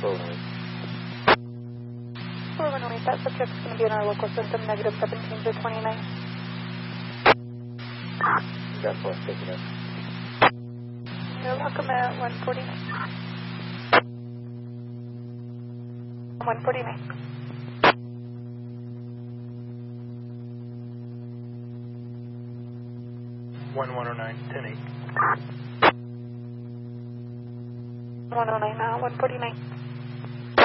418, that subject's going to be in our local system, negative 17 to 29. Got 4, taking it. You're welcome at 149. 149. 1109, 10-8. 109 now, 149.